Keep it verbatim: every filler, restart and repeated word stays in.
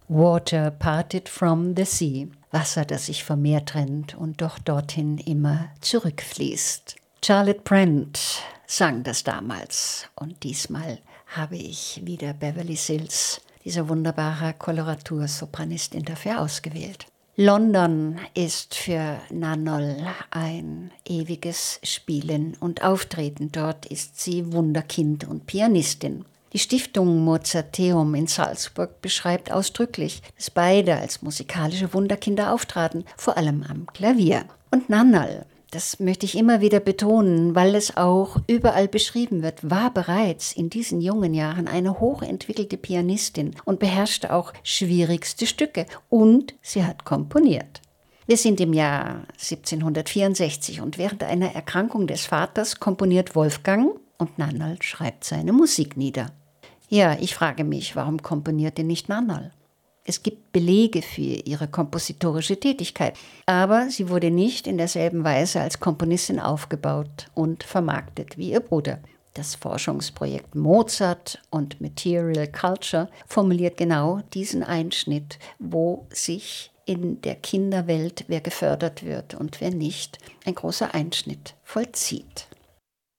Water parted from the sea. Wasser, das sich vom Meer trennt und doch dorthin immer zurückfließt. Charlotte Brent sang das damals und diesmal habe ich wieder Beverly Sills, diese wunderbare Koloratursopranistin, dafür ausgewählt. London ist für Nannerl ein ewiges Spielen und Auftreten. Dort ist sie Wunderkind und Pianistin. Die Stiftung Mozarteum in Salzburg beschreibt ausdrücklich, dass beide als musikalische Wunderkinder auftraten, vor allem am Klavier. Und Nannerl, das möchte ich immer wieder betonen, weil es auch überall beschrieben wird, war bereits in diesen jungen Jahren eine hochentwickelte Pianistin und beherrschte auch schwierigste Stücke. Und sie hat komponiert. Wir sind im Jahr siebzehnhundertvierundsechzig und während einer Erkrankung des Vaters komponiert Wolfgang und Nannerl schreibt seine Musik nieder. Ja, ich frage mich, warum komponierte nicht Nannerl? Es gibt Belege für ihre kompositorische Tätigkeit, aber sie wurde nicht in derselben Weise als Komponistin aufgebaut und vermarktet wie ihr Bruder. Das Forschungsprojekt Mozart und Material Culture formuliert genau diesen Einschnitt, wo sich in der Kinderwelt, wer gefördert wird und wer nicht, ein großer Einschnitt vollzieht.